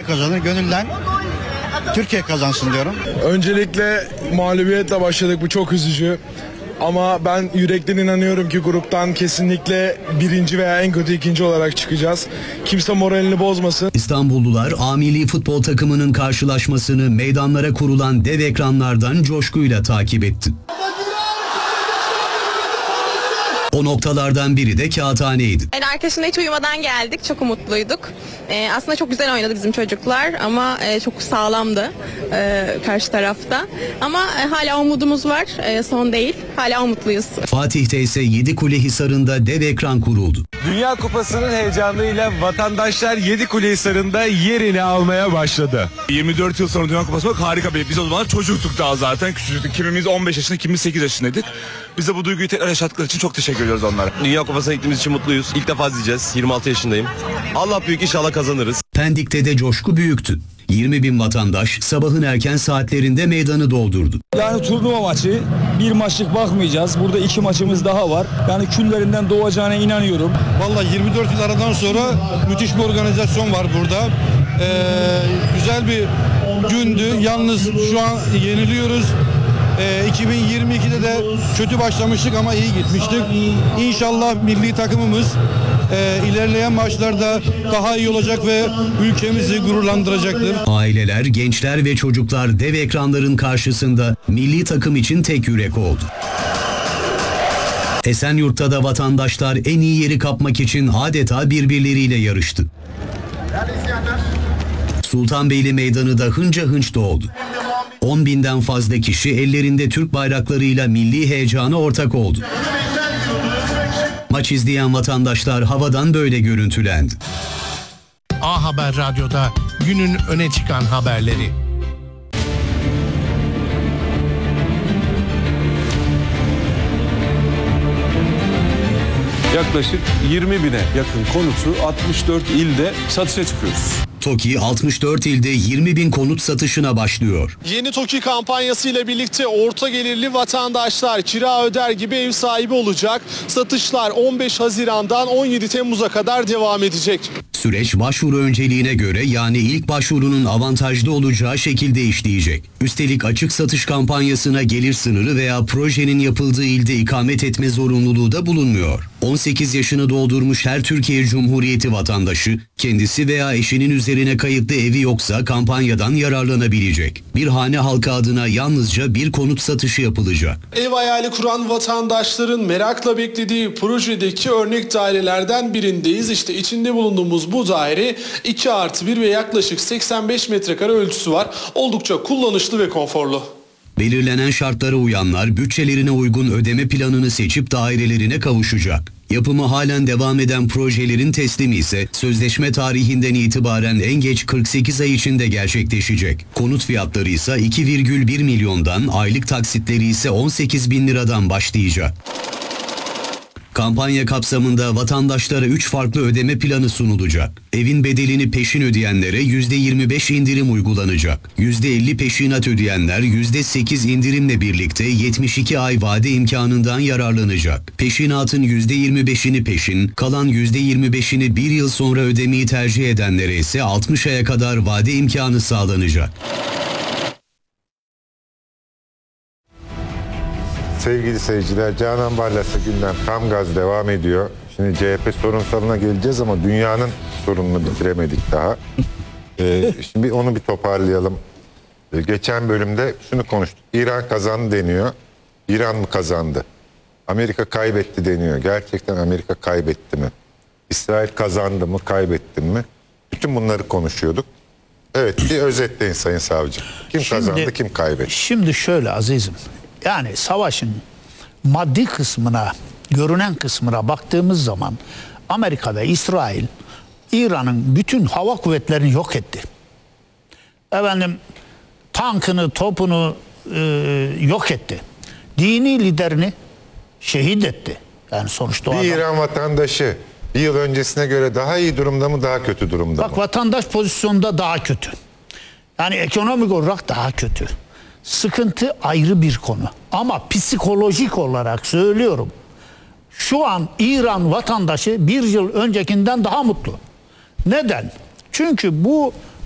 kazanır. Gönülden Türkiye kazansın diyorum. Öncelikle mağlubiyetle başladık. Bu çok üzücü. Ama ben yürekten inanıyorum ki gruptan kesinlikle birinci veya en kötü ikinci olarak çıkacağız. Kimse moralini bozmasın. İstanbullular A milli futbol takımının karşılaşmasını meydanlara kurulan dev ekranlardan coşkuyla takip etti. O noktalardan biri de Kağıthane'ydi. Arkadaşımla hiç uyumadan geldik. Çok umutluyduk. Aslında çok güzel oynadı bizim çocuklar ama çok sağlamdı karşı tarafta. Ama hala umudumuz var. Son değil. Hala umutluyuz. Fatih'te ise Yedikulehisar'ında dev ekran kuruldu. Dünya Kupası'nın heyecanıyla vatandaşlar Yedikulehisar'ında yerini almaya başladı. 24 yıl sonra Dünya Kupası bak harika bir. Biz o zaman çocuktuk daha zaten. Küçücüktük. Kimimiz 15 yaşında, kimimiz 8 yaşındaydık. Bize bu duyguyu tekrar yaşattıkları için çok teşekkür ediyoruz onlara. Dünya Kupası'na gittiğimiz için mutluyuz. İlk defa izleyeceğiz. 26 yaşındayım. Allah büyük, inşallah kazanırız. Pendik'te de coşku büyüktü. 20 bin vatandaş sabahın erken saatlerinde meydanı doldurdu. Yani turnuva maçı, bir maçlık bakmayacağız. Burada 2 maçımız daha var. Yani küllerinden doğacağına inanıyorum. Vallahi 24 yıl aradan sonra müthiş bir organizasyon var burada. Güzel bir gündü. Yalnız şu an yeniliyoruz. 2022'de de kötü başlamıştık ama iyi gitmiştik. İnşallah milli takımımız ilerleyen maçlarda daha iyi olacak ve ülkemizi gururlandıracaktır. Aileler, gençler ve çocuklar dev ekranların karşısında milli takım için tek yürek oldu. Esenyurt'ta da vatandaşlar en iyi yeri kapmak için adeta birbirleriyle yarıştı. Sultanbeyli Meydanı da hınca hınç doldu. 10 binden fazla kişi ellerinde Türk bayraklarıyla milli heyecana ortak oldu. Maç izleyen vatandaşlar havadan böyle görüntülendi. A Haber Radyo'da günün öne çıkan haberleri. Yaklaşık 20 bine yakın konutu 64 ilde satışa çıkıyoruz. TOKİ 64 ilde 20 bin konut satışına başlıyor. Yeni TOKİ kampanyası ile birlikte orta gelirli vatandaşlar kira öder gibi ev sahibi olacak. Satışlar 15 Haziran'dan 17 Temmuz'a kadar devam edecek. Süreç başvuru önceliğine göre, yani ilk başvurunun avantajlı olacağı şekilde işleyecek. Üstelik açık satış kampanyasına gelir sınırı veya projenin yapıldığı ilde ikamet etme zorunluluğu da bulunmuyor. 18 yaşını doldurmuş her Türkiye Cumhuriyeti vatandaşı kendisi veya eşinin üzerine kayıtlı evi yoksa kampanyadan yararlanabilecek. Bir hane halkı adına yalnızca bir konut satışı yapılacak. Ev hayali kuran vatandaşların merakla beklediği projedeki örnek dairelerden birindeyiz. İşte içinde bulunduğumuz bu daire 2+1 ve yaklaşık 85 metrekare ölçüsü var. Oldukça kullanışlı ve konforlu. Belirlenen şartlara uyanlar bütçelerine uygun ödeme planını seçip dairelerine kavuşacak. Yapımı halen devam eden projelerin teslimi ise sözleşme tarihinden itibaren en geç 48 ay içinde gerçekleşecek. Konut fiyatları ise 2,1 milyondan, aylık taksitleri ise 18 bin liradan başlayacak. Kampanya kapsamında vatandaşlara 3 farklı ödeme planı sunulacak. Evin bedelini peşin ödeyenlere %25 indirim uygulanacak. %50 peşinat ödeyenler %8 indirimle birlikte 72 ay vade imkanından yararlanacak. Peşinatın %25'ini peşin, kalan %25'ini bir yıl sonra ödemeyi tercih edenlere ise 60 aya kadar vade imkanı sağlanacak. Sevgili seyirciler, Canan Barlas'la gündem tam gaz devam ediyor. Şimdi CHP sorunsalına geleceğiz ama dünyanın sorununu bitiremedik daha. Şimdi onu bir toparlayalım. Geçen bölümde şunu konuştuk. İran kazandı deniyor. İran mı kazandı? Amerika kaybetti deniyor. Gerçekten Amerika kaybetti mi? İsrail kazandı mı, kaybetti mi? Bütün bunları konuşuyorduk. Evet, bir özetleyin Sayın Savcı. Kim kazandı, kim kaybetti? Şimdi şöyle azizim. Yani savaşın maddi kısmına, görünen kısmına baktığımız zaman Amerika ve İsrail İran'ın bütün hava kuvvetlerini yok etti. Efendim, tankını, topunu yok etti. Dini liderini şehit etti. Yani sonuçta bir İran vatandaşı bir yıl öncesine göre daha iyi durumda mı, daha kötü durumda mı? Bak, vatandaş pozisyonda daha kötü. Yani ekonomik olarak daha kötü. Sıkıntı ayrı bir konu. Ama psikolojik olarak söylüyorum. Şu an İran vatandaşı bir yıl öncekinden daha mutlu. Neden? Çünkü bu